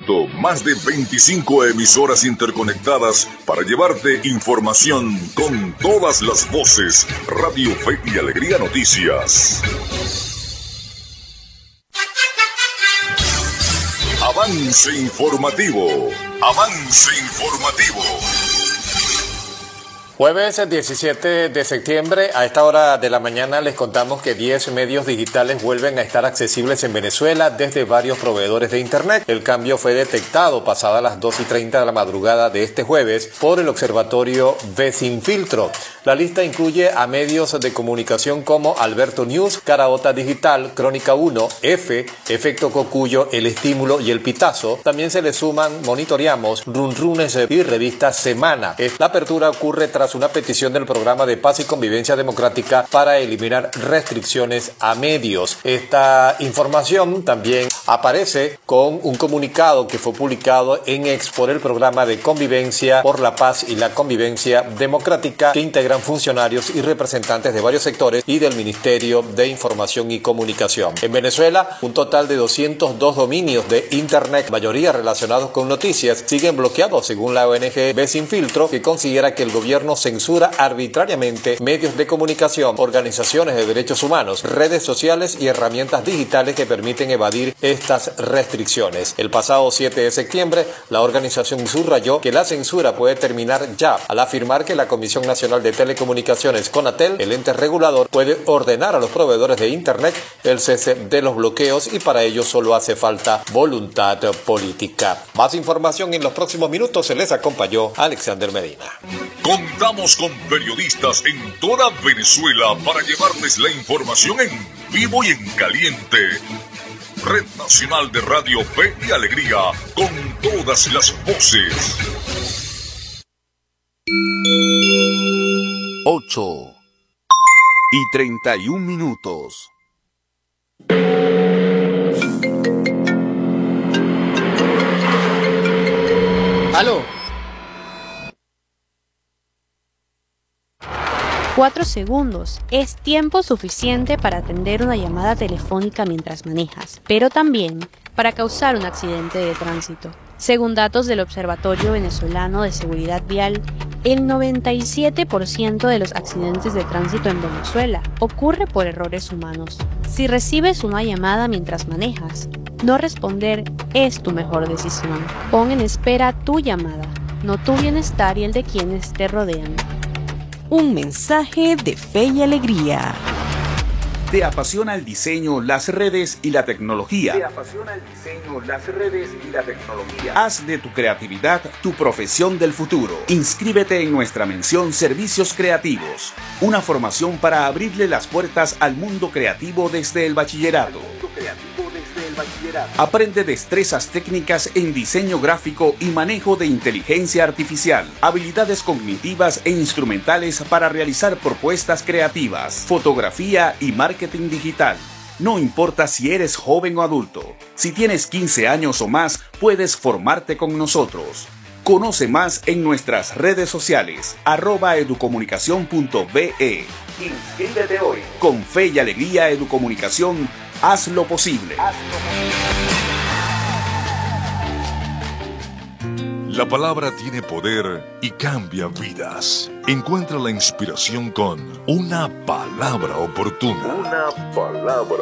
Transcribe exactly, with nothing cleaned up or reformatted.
momento, más de veinticinco emisoras interconectadas para llevarte información con todas las voces. Radio Fe y Alegría Noticias. Avance informativo. Avance informativo. Jueves diecisiete de septiembre, a esta hora de la mañana les contamos que diez medios digitales vuelven a estar accesibles en Venezuela desde varios proveedores de Internet. El cambio fue detectado pasadas las dos y treinta de la madrugada de este jueves por el observatorio Ve Sin Filtro. La lista incluye a medios de comunicación como Alberto News, Caraota Digital, Crónica uno, F, Efecto Cocuyo, El Estímulo y El Pitazo. También se le suman Monitoreamos, Runrunes y Revista Semana. La apertura ocurre tras una petición del Programa de Paz y Convivencia Democrática para eliminar restricciones a medios. Esta información también aparece con un comunicado que fue publicado en X por el Programa de Convivencia por la Paz y la Convivencia Democrática, que integran funcionarios y representantes de varios sectores y del Ministerio de Información y Comunicación. En Venezuela, un total de doscientos dos dominios de Internet, mayoría relacionados con noticias, siguen bloqueados según la O N G Ve Sin Filtro, que considera que el gobierno censura arbitrariamente medios de comunicación, organizaciones de derechos humanos, redes sociales y herramientas digitales que permiten evadir estas restricciones. El pasado siete de septiembre, la organización subrayó que la censura puede terminar ya, al afirmar que la Comisión Nacional de Telecomunicaciones, CONATEL, el ente regulador, puede ordenar a los proveedores de Internet el cese de los bloqueos y para ello solo hace falta voluntad política. Más información en los próximos minutos. Se les acompañó Alexander Medina. Contamos con periodistas en toda Venezuela para llevarles la información en vivo y en caliente. Red Nacional de Radio Fe y Alegría, con todas las voces. ocho y treinta y un minutos. ¿Aló? Cuatro segundos es tiempo suficiente para atender una llamada telefónica mientras manejas, pero también para causar un accidente de tránsito. Según datos del Observatorio Venezolano de Seguridad Vial, el noventa y siete por ciento de los accidentes de tránsito en Venezuela ocurre por errores humanos. Si recibes una llamada mientras manejas, no responder es tu mejor decisión. Pon en espera tu llamada, no tu bienestar y el de quienes te rodean. Un mensaje de Fe y Alegría. ¿Te apasiona el diseño, las redes y la tecnología? ¿Te apasiona el diseño, las redes y la tecnología? Haz de tu creatividad tu profesión del futuro. Inscríbete en nuestra mención Servicios Creativos, una formación para abrirle las puertas al mundo creativo desde el bachillerato. Aprende destrezas técnicas en diseño gráfico y manejo de inteligencia artificial, habilidades cognitivas e instrumentales para realizar propuestas creativas, fotografía y marketing digital. No importa si eres joven o adulto, si tienes quince años o más, puedes formarte con nosotros. Conoce más en nuestras redes sociales, arroba educomunicación punto be. Inscríbete hoy. Con Fe y Alegría Educomunicación, haz lo posible. La palabra tiene poder y cambia vidas. Encuentra la inspiración con una palabra oportuna. Una palabra